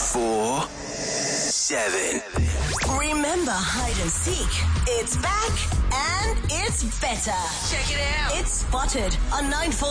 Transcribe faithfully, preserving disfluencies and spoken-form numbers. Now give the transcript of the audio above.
four, seven. Remember hide and seek? It's back and it's better. Check it out. It's Spotted on nine four.